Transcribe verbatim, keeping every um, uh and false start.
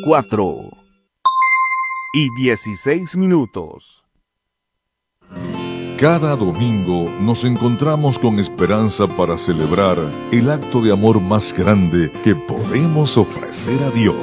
cuatro y dieciséis minutos. Cada domingo nos encontramos con esperanza para celebrar el acto de amor más grande que podemos ofrecer a Dios.